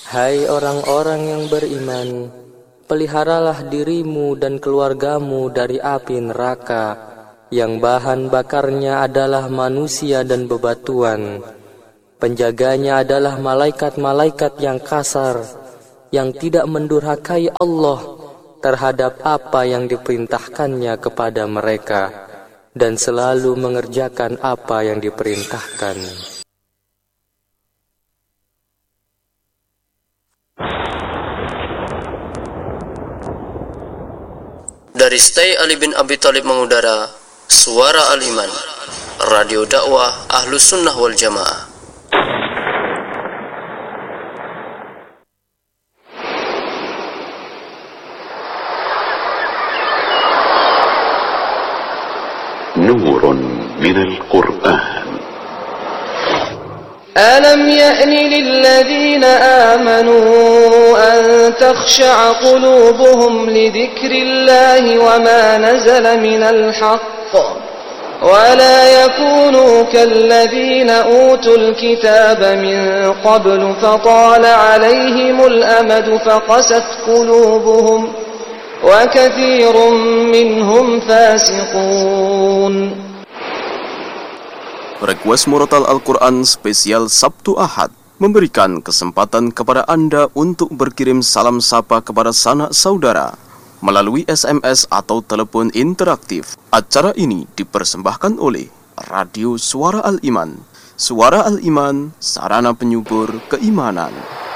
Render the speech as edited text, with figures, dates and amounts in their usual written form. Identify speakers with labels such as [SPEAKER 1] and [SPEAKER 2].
[SPEAKER 1] Hai orang-orang yang beriman, peliharalah dirimu dan keluargamu dari api neraka, yang bahan bakarnya adalah manusia dan bebatuan. Penjaganya adalah malaikat-malaikat yang kasar, yang tidak mendurhakai Allah terhadap apa yang diperintahkannya kepada mereka, dan selalu mengerjakan apa yang diperintahkan.
[SPEAKER 2] Dari Stay Ali bin Abi Thalib mengudara, Suara Al-Iman, Radio dakwah Ahlus Sunnah wal Jamaah.
[SPEAKER 3] نور من القرآن.
[SPEAKER 4] ألم يأن للذين آمنوا أن تخشع قلوبهم لذكر الله وما نزل من الحق ولا يكونوا كالذين أوتوا الكتاب من قبل فطال عليهم الأمد فقست قلوبهم وكثير منهم فاسقون.
[SPEAKER 5] Request Murotal Al-Quran spesial Sabtu Ahad memberikan kesempatan kepada Anda untuk berkirim salam sapa kepada sanak saudara melalui SMS atau telepon interaktif. Acara ini dipersembahkan oleh Radio Suara Al-Iman. Suara Al-Iman, sarana penyubur keimanan.